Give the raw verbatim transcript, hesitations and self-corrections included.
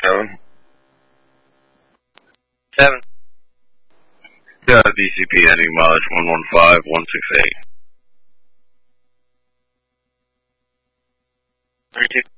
seven. Seven. Yeah, D C P ending mileage one one five one six eight. Three two.